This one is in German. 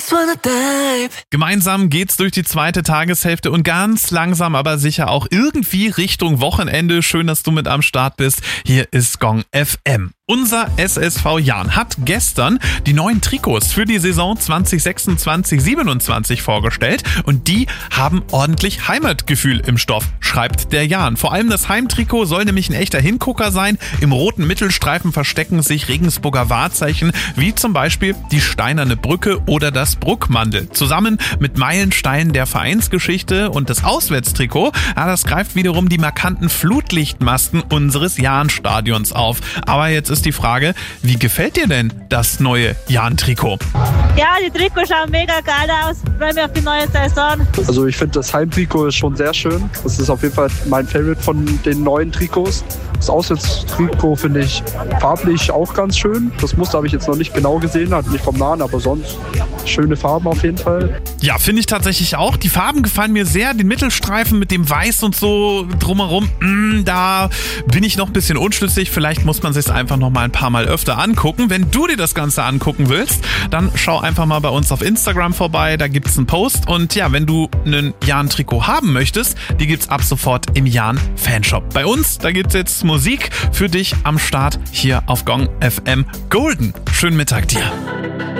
Gemeinsam geht's durch die zweite Tageshälfte und ganz langsam, aber sicher auch irgendwie Richtung Wochenende. Schön, dass du mit am Start bist. Hier ist Gong FM. Unser SSV Jahn hat gestern die neuen Trikots für die Saison 2026/27 vorgestellt und die haben ordentlich Heimatgefühl im Stoff, schreibt der Jahn. Vor allem das Heimtrikot soll nämlich ein echter Hingucker sein. Im roten Mittelstreifen verstecken sich Regensburger Wahrzeichen, wie zum Beispiel die Steinerne Brücke oder das Bruckmandel. Zusammen mit Meilensteinen der Vereinsgeschichte und das Auswärtstrikot, das greift wiederum die markanten Flutlichtmasten unseres Jahn-Stadions auf. Aber jetzt ist die Frage, wie gefällt dir denn das neue Jahn-Trikot? Ja, die Trikots schauen mega geil aus. Ich freue mich auf die neue Saison. Also ich finde, das Heimtrikot ist schon sehr schön. Das ist auf jeden Fall mein Favorite von den neuen Trikots. Das Auswärtstrikot finde ich farblich auch ganz schön. Das Muster habe ich jetzt noch nicht genau gesehen, halt nicht vom Nahen, aber sonst schöne Farben auf jeden Fall. Ja, finde ich tatsächlich auch. Die Farben gefallen mir sehr. Den Mittelstreifen mit dem Weiß und so drumherum, da bin ich noch ein bisschen unschlüssig. Vielleicht muss man sich es einfach noch mal ein paar Mal öfter angucken. Wenn du dir das Ganze angucken willst, dann schau einfach mal bei uns auf Instagram vorbei. Da gibt's einen Post. Und ja, wenn du einen Jahn-Trikot haben möchtest, die gibt's ab sofort im Jahn-Fanshop. Bei uns, da gibt's jetzt Musik für dich am Start hier auf Gong FM Golden. Schönen Mittag dir.